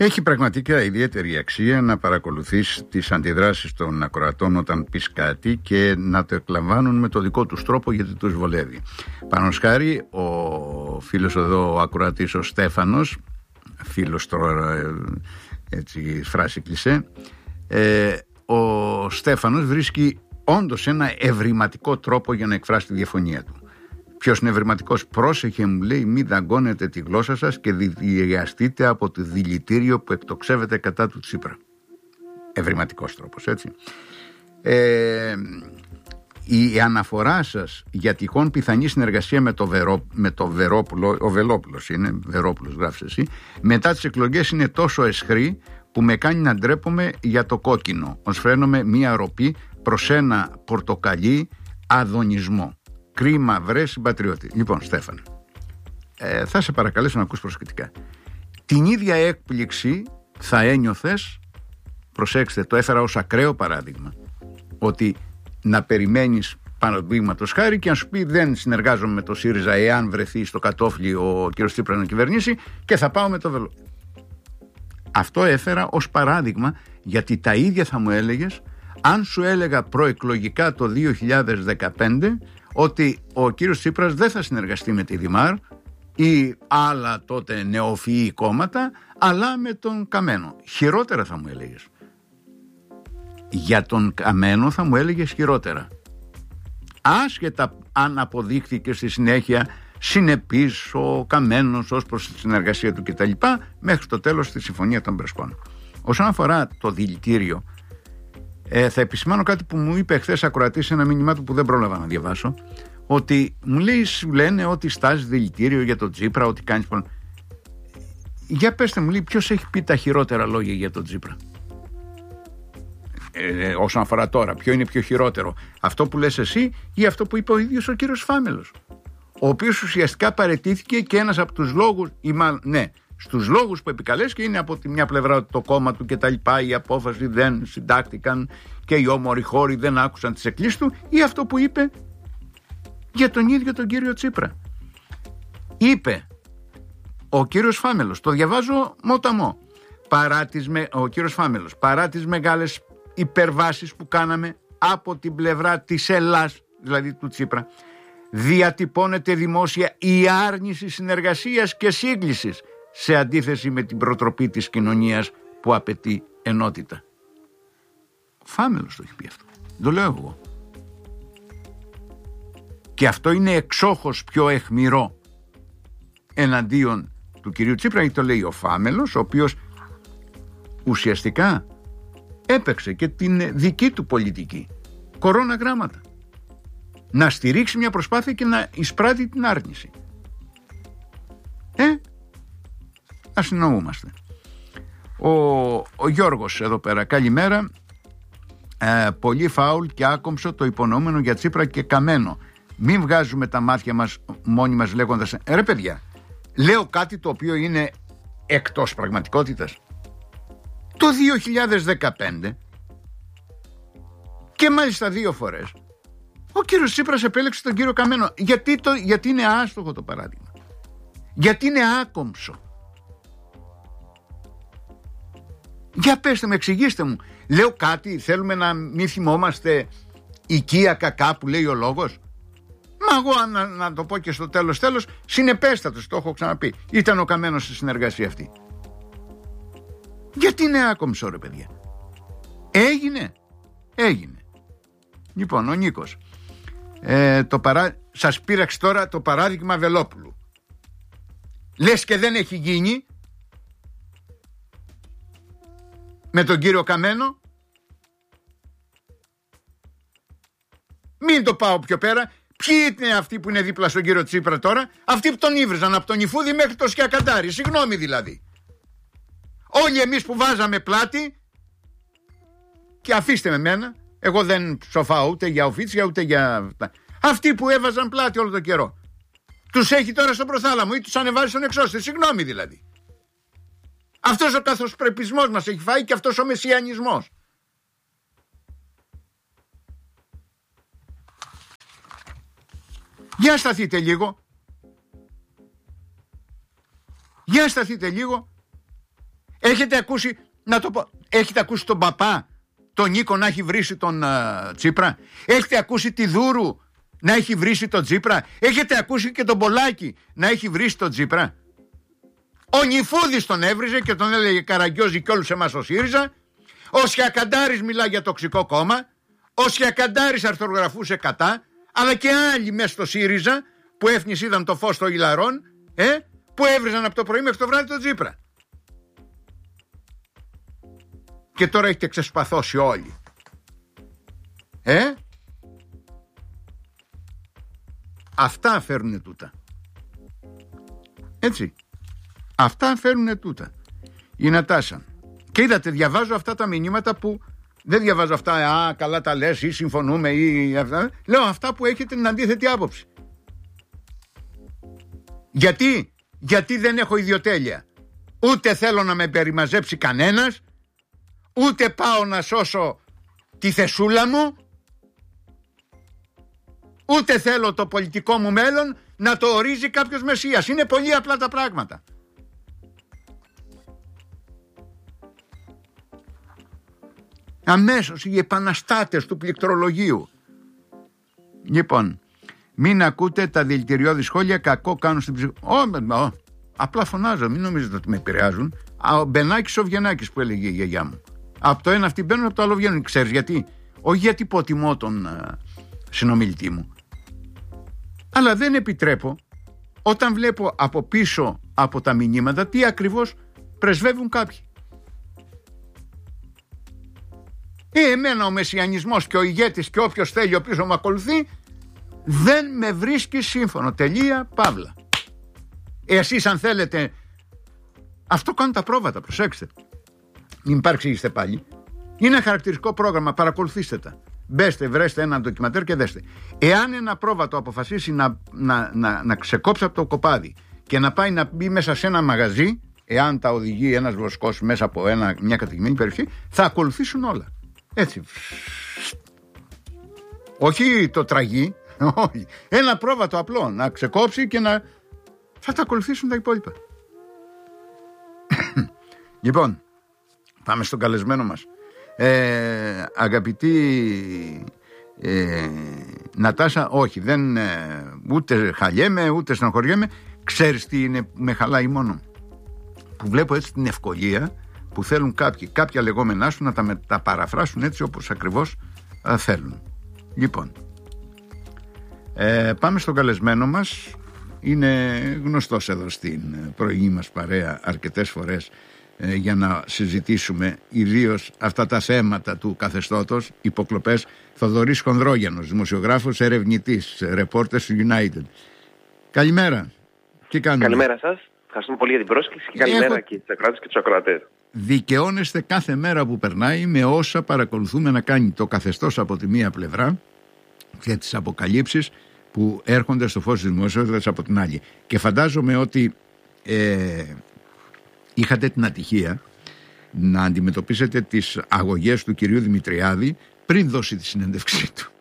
Έχει πραγματικά ιδιαίτερη αξία να παρακολουθείς τις αντιδράσεις των ακροατών όταν πεις κάτι και να το εκλαμβάνουν με το δικό τους τρόπο, γιατί τους βολεύει. Πάνω χάρη, ο φίλος εδώ, ο ακροατής, ο Στέφανος, φίλος τώρα, έτσι φράση κλισέ, ο Στέφανος βρίσκει όντως ένα ευρηματικό τρόπο για να εκφράσει τη διαφωνία του. Ποιος είναι ευρηματικός? Πρόσεχε, μου λέει, μην δαγκώνετε τη γλώσσα σας και διδιαστείτε από το δηλητήριο που εκτοξεύεται κατά του Τσίπρα. Ευρηματικός τρόπος, έτσι. Η αναφορά σας για τυχόν πιθανή συνεργασία με το Βερόπουλο, ο Βελόπουλος είναι, Βερόπουλος γράφεις εσύ, μετά τις εκλογές είναι τόσο αισχρή που με κάνει να ντρέπομαι για το κόκκινο, ως φαίνομαι μία ροπή προς ένα πορτοκαλί αδονισμό. Κρίμα βρε συμπατριώτη. Λοιπόν, Στέφανε, θα σε παρακαλέσω να ακούς προσεκτικά. Την ίδια έκπληξη θα ένιωθες, προσέξτε, το έφερα ως ακραίο παράδειγμα, ότι να περιμένεις παραδείγματος χάρη και να σου πει δεν συνεργάζομαι με το ΣΥΡΙΖΑ εάν βρεθεί στο κατόφλι ο κ. Τσίπρας να κυβερνήσει και θα πάω με το Βελό. Αυτό έφερα ως παράδειγμα, γιατί τα ίδια θα μου έλεγες αν σου έλεγα προεκλογικά το 2015 ότι ο κύριος Τσίπρας δεν θα συνεργαστεί με τη Δημάρ ή άλλα τότε νεοφυή κόμματα, αλλά με τον Καμένο. Χειρότερα θα μου έλεγες. Για τον Καμένο θα μου έλεγες χειρότερα. Άσχετα αν αποδείχθηκε στη συνέχεια συνεπής ο Καμένος ως προς τη συνεργασία του κτλ. Μέχρι το τέλος τη Συμφωνία των Πρεσπών. Όσον αφορά το δηλητήριο, θα επισημάνω κάτι που μου είπε χθες ακροατής σε ένα μήνυμά του που δεν πρόλαβα να διαβάσω, ότι μου λέει, σου λένε ότι στάζει δηλητήριο για τον Τσίπρα, ότι κάνεις πολλά. Για πέστε μου, λέει, ποιος έχει πει τα χειρότερα λόγια για τον Τσίπρα? Όσον αφορά τώρα, ποιο είναι πιο χειρότερο, αυτό που λες εσύ ή αυτό που είπε ο ίδιος ο κύριος Φάμελος, ο οποίος ουσιαστικά παραιτήθηκε και ένας από τους λόγους, ή μάλλον, ναι, στους λόγους που επικαλέστηκε είναι από τη μια πλευρά ότι το κόμμα του και τα λοιπά, η απόφαση δεν συντάχτηκαν και οι όμοροι χώροι δεν άκουσαν τις εκκλήσεις του, ή αυτό που είπε για τον ίδιο τον κύριο Τσίπρα. Είπε ο κύριος Φάμελος, το διαβάζω μοταμό, ο κύριος Φάμελος, παρά τις μεγάλες υπερβάσεις που κάναμε από την πλευρά της Ελλάς, δηλαδή του Τσίπρα, διατυπώνεται δημόσια η άρνηση συνεργασίας και σύγκλησης σε αντίθεση με την προτροπή της κοινωνίας που απαιτεί ενότητα. Ο Φάμελος το έχει πει αυτό, το λέω εγώ. Και αυτό είναι εξόχως πιο αιχμηρό εναντίον του κυρίου Τσίπρα, γιατί το λέει ο Φάμελος, ο οποίος ουσιαστικά έπαιξε και την δική του πολιτική, κορώνα γράμματα, να στηρίξει μια προσπάθεια και να εισπράττει την άρνηση. Ας συνομούμαστε. Ο Γιώργος εδώ πέρα, καλημέρα. Πολύ φάουλ και άκομψο το υπονοούμενο για Τσίπρα και Καμένο. Μην βγάζουμε τα μάτια μας μόνοι μας λέγοντας ρε παιδιά, λέω κάτι το οποίο είναι εκτός πραγματικότητας. Το 2015 και μάλιστα 2 φορές ο κύριος Τσίπρας επέλεξε τον κύριο Καμένο. Γιατί είναι άστοχο το παράδειγμα, γιατί είναι άκομψο? Για πέστε με, εξηγήστε μου. Λέω κάτι, θέλουμε να μην θυμόμαστε οικία κακά που λέει ο λόγος? Μα εγώ να το πω και στο τέλος, συνεπέστατος, το έχω ξαναπεί, ήταν ο Καμένος στη συνεργασία αυτή. Γιατί είναι άκομψο ρε παιδιά? Έγινε. Λοιπόν, ο Νίκος, σας πήραξε τώρα το παράδειγμα Βελόπουλου. Λες και δεν έχει γίνει με τον κύριο Καμένο? Μην το πάω πιο πέρα. Ποιοι είναι αυτοί που είναι δίπλα στον κύριο Τσίπρα τώρα? Αυτοί που τον ήβριζαν από τον Ιφούδη μέχρι το Σκιακαντάρι. Συγγνώμη δηλαδή. Όλοι εμείς που βάζαμε πλάτη, και αφήστε με μένα, εγώ δεν ψοφάω ούτε για οφίτσια ούτε για... Αυτοί που έβαζαν πλάτη όλο τον καιρό, τους έχει τώρα στο προθάλαμο ή τους ανεβάζει στον εξώστη. Συγγνώμη δηλαδή. Αυτός ο καθοσπρεπισμός μας έχει φάει και αυτός ο μεσιανισμός. Για σταθείτε λίγο. Έχετε ακούσει, να το πω, έχετε ακούσει τον παπά, τον Νίκο να έχει βρήσει τον Τσίπρα? Έχετε ακούσει τη Δούρου να έχει βρήσει τον Τσίπρα? Έχετε ακούσει και τον Πολάκη να έχει βρήσει τον Τσίπρα? Ο Νιφούδης τον έβριζε και τον έλεγε Καραγκιόζη και όλους εμάς ο ΣΥΡΙΖΑ. Ο Σιακαντάρης μιλά για τοξικό κόμμα. Ο Σιακαντάρης αρθρογραφούσε κατά. Αλλά και άλλοι μέσα στο ΣΥΡΙΖΑ που έφνης είδαν το φως των Ιλαρών, που έβριζαν από το πρωί μέχρι το βράδυ τον Τσίπρα. Και τώρα έχετε ξεσπαθώσει όλοι. Αυτά φέρνουνε τούτα. Έτσι. Αυτά φέρνουνε τούτα. Η Νατάσα. Και είδατε, διαβάζω αυτά τα μηνύματα που δεν διαβάζω αυτά, καλά τα λες ή συμφωνούμε ή αυτά. Λέω αυτά που έχετε την αντίθετη άποψη. Γιατί δεν έχω ιδιοτέλεια. Ούτε θέλω να με περιμαζέψει κανένας, ούτε πάω να σώσω τη θεσούλα μου, ούτε θέλω το πολιτικό μου μέλλον να το ορίζει κάποιος μεσσίας. Είναι πολύ απλά τα πράγματα. Αμέσως οι επαναστάτες του πληκτρολογίου. Λοιπόν, μην ακούτε τα δηλητηριώδη σχόλια, κακό κάνουν στην ψυχή. Απλά φωνάζω, μην νομίζετε ότι με επηρεάζουν. Ο Μπενάκης ο Βιενάκης που έλεγε η γιαγιά μου. Από το ένα αυτοί μπαίνουν, από το άλλο βγαίνουν. Ξέρεις γιατί? Όχι γιατί υποτιμώ τον συνομιλητή μου, αλλά δεν επιτρέπω όταν βλέπω από πίσω από τα μηνύματα τι ακριβώς πρεσβεύουν κάποιοι. Εμένα ο μεσιανισμός και ο ηγέτης και όποιος θέλει ο πίσω μου ακολουθεί δεν με βρίσκει σύμφωνο. Τελεία, παύλα. Εσείς αν θέλετε, αυτό κάνουν τα πρόβατα, προσέξτε. Μην παρεξηγήσετε πάλι. Είναι ένα χαρακτηριστικό πρόγραμμα, παρακολουθήστε τα. Μπέστε, βρέστε ένα ντοκιματέρ και δέστε. Εάν ένα πρόβατο αποφασίσει να ξεκόψει από το κοπάδι και να πάει να μπει μέσα σε ένα μαγαζί, εάν τα οδηγεί ένας βοσκός μέσα από μια κατοικημένη περιοχή, θα ακολουθήσουν όλα. Έτσι. Όχι το τραγί, όχι. Ένα πρόβατο απλό να ξεκόψει και θα τα ακολουθήσουν τα υπόλοιπα. Λοιπόν, πάμε στον καλεσμένο μας. Αγαπητή Νατάσα, όχι, δεν ούτε χαλιέμαι ούτε στενοχωριέμαι. Ξέρεις τι είναι με χαλάει μόνο? Που βλέπω έτσι την ευκολία που θέλουν κάποια λεγόμενά σου να τα παραφράσουν έτσι όπως ακριβώς θέλουν. Λοιπόν, πάμε στον καλεσμένο μας. Είναι γνωστός εδώ στην πρωινή μας παρέα αρκετές φορές για να συζητήσουμε ιδίως αυτά τα θέματα του καθεστώτος, υποκλοπές. Θοδωρής Χονδρόγιανος, δημοσιογράφος, ερευνητής, ρεπόρτερ του United. Καλημέρα. Τι κάνουμε? Καλημέρα σας. Ευχαριστούμε πολύ για την πρόσκληση και καλημέρα και στους ακροάτες και τους ακροατές. Δικαιώνεστε κάθε μέρα που περνάει με όσα παρακολουθούμε να κάνει το καθεστώς από τη μία πλευρά και τις αποκαλύψεις που έρχονται στο φως της δημοσιότητας από την άλλη. Και φαντάζομαι ότι είχατε την ατυχία να αντιμετωπίσετε τις αγωγές του κυρίου Δημητριάδη πριν δώσει τη συνέντευξή του.